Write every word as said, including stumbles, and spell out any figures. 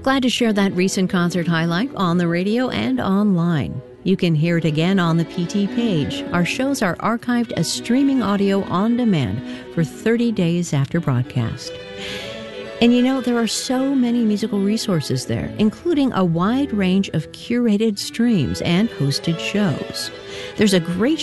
Glad to share that recent concert highlight on the radio and online. You can hear it again on the P T page. Our shows are archived as streaming audio on demand for thirty days after broadcast. And you know, there are so many musical resources there, including a wide range of curated streams and hosted shows. There's a great